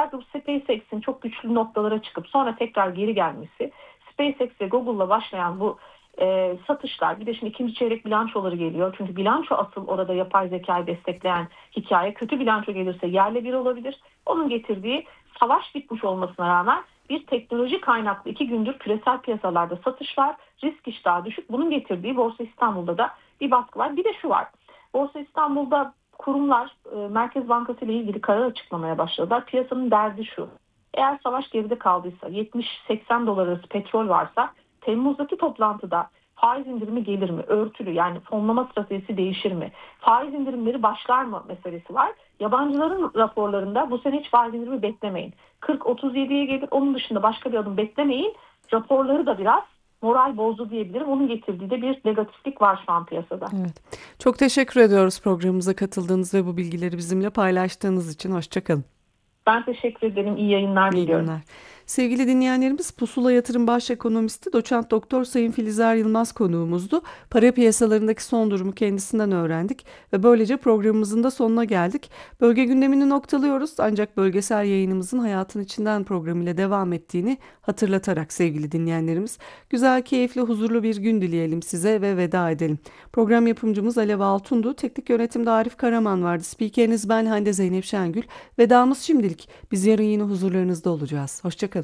özellikle bu SpaceX'in çok güçlü noktalara çıkıp sonra tekrar geri gelmesi, SpaceX ve Google'la başlayan bu satışlar, bir de şimdi ikinci çeyrek bilançoları geliyor. Çünkü bilanço asıl orada yapay zekayı destekleyen hikaye. Kötü bilanço gelirse yerle bir olabilir. Onun getirdiği savaş bitmiş olmasına rağmen bir teknoloji kaynaklı 2 gündür küresel piyasalarda satış var. Risk iştahı düşük. Bunun getirdiği Borsa İstanbul'da da bir baskı var. Bir de şu var. Borsa İstanbul'da kurumlar Merkez Bankası ile ilgili karar açıklamaya başladılar. Piyasanın derdi şu. Eğer savaş geride kaldıysa, 70-80 dolar arası petrol varsa Temmuz'daki toplantıda faiz indirimi gelir mi? Örtülü, yani fonlama stratejisi değişir mi? Faiz indirimleri başlar mı meselesi var. Yabancıların raporlarında bu sene hiç faiz indirimi beklemeyin. 40-37'ye gelir, onun dışında başka bir adım beklemeyin. Raporları da biraz moral bozdu diyebilirim. Onun getirdiği de bir negatiflik var şu an piyasada. Evet. Çok teşekkür ediyoruz programımıza katıldığınız ve bu bilgileri bizimle paylaştığınız için. Hoşçakalın. Ben teşekkür ederim. İyi yayınlar İyi diliyorum. günler. Sevgili dinleyenlerimiz, Pusula Yatırım Baş Ekonomisti Doçent Doktor Sayın Filizer Yılmaz konuğumuzdu. Para piyasalarındaki son durumu kendisinden öğrendik ve böylece programımızın da sonuna geldik. Bölge gündemini noktalıyoruz, ancak bölgesel yayınımızın Hayatın İçinden programıyla devam ettiğini hatırlatarak sevgili dinleyenlerimiz, güzel, keyifli, huzurlu bir gün dileyelim size ve veda edelim. Program yapımcımız Alev Altun'du. Teknik yönetimde Arif Karaman vardı. Spikeriniz ben Hande Zeynep Şengül. Vedamız şimdilik. Biz yarın yine huzurlarınızda olacağız. Hoşçakalın.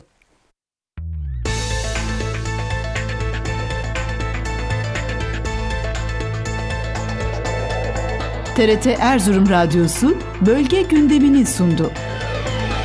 TRT Erzurum Radyosu bölge gündemini sundu.